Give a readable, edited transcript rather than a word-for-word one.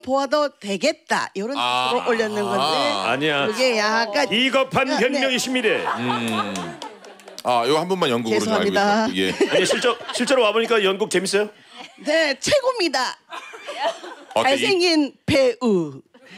보아도 되겠다 이런 뜻으로 올렸는 건데 아니야. 그게 약간 비겁한 네. 변명이십니다. 이거 한 번만 연극으로 좀 알고 죄송합니다. 있었고, 예. 아니 실제로 와보니까 연극 재밌어요? 네 최고입니다. 어때, 잘생긴 배우